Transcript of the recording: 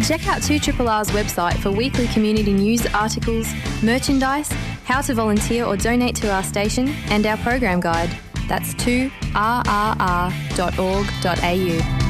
Check out 2RRR's website for weekly community news articles, merchandise, how to volunteer or donate to our station, and our program guide. That's 2rrr.org.au.